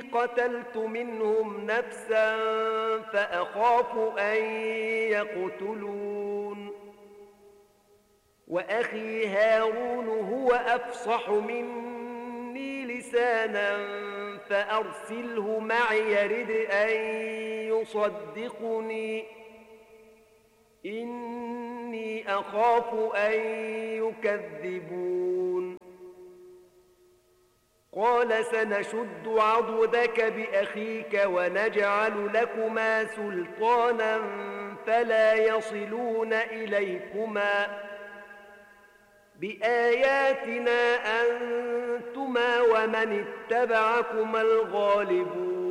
قتلت منهم نفسا فأخاف أن يقتلون وأخي هارون هو أفصح مني لسانا فأرسله معي يرد أن يصدقني إني أخاف أن يكذبون قال سنشد عضدك بأخيك ونجعل لكما سلطانا فلا يصلون إليكما بآياتنا أنتما ومن اتبعكما الغالبون